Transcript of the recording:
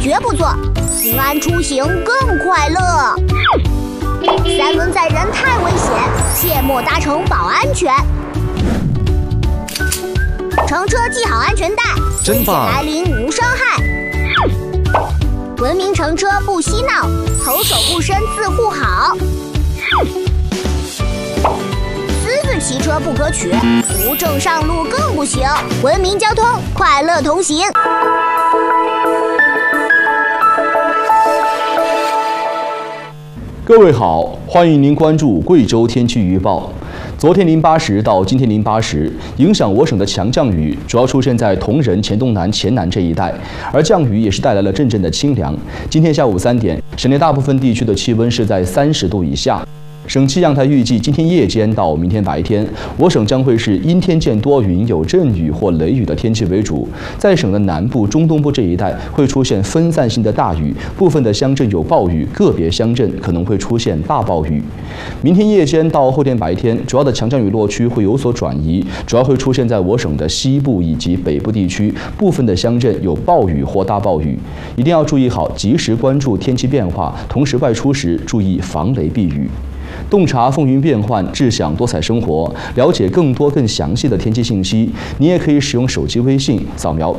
绝不错，平安出行更快乐。三轮载人太危险，切莫搭乘保安全。乘车系好安全带，危险来临无伤害。文明乘车不嬉闹，投手不伸自护好。私自骑车不可取，无证上路更不行。文明交通，快乐同行。 各位好，欢迎您关注贵州天气预报。昨天08时到今天08时，影响我省的强降雨主要出现在铜仁、黔东南、黔南这一带，而降雨也是带来了阵阵的清凉。今天下午3点，省内大部分地区的气温是在30度以下。省气象台预计，今天夜间到明天白天，我省将会是阴天见多云，有阵雨或雷雨的天气为主。在省的南部、中东部这一带会出现分散性的大雨，部分的乡镇有暴雨，个别乡镇可能会出现大暴雨。明天夜间到后天白天，主要的强降雨落区会有所转移，主要会出现在我省的西部以及北部地区，部分的乡镇有暴雨或大暴雨，一定要注意好，及时关注天气变化，同时外出时注意防雷避雨。洞察风云变幻，智享多彩生活。了解更多更详细的天气信息，你也可以使用手机微信扫描